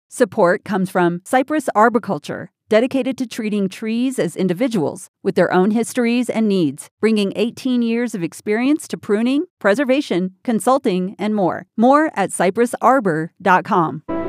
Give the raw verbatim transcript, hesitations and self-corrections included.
Support comes from Cypress Arboriculture, dedicated to treating trees as individuals with their own histories and needs, bringing eighteen years of experience to pruning, preservation, consulting, and more. More at cypress arbor dot com.